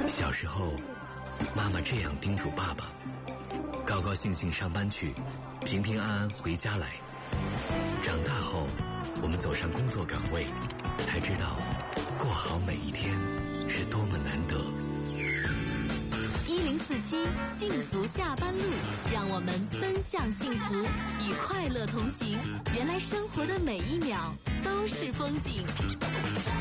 小时候，妈妈这样叮嘱爸爸：高高兴兴上班去，平平安安回家来。长大后，我们走上工作岗位，才知道过好每一天是多么难得。 1047幸福下班路，让我们奔向幸福，与快乐同行。原来生活的每一秒都是风景。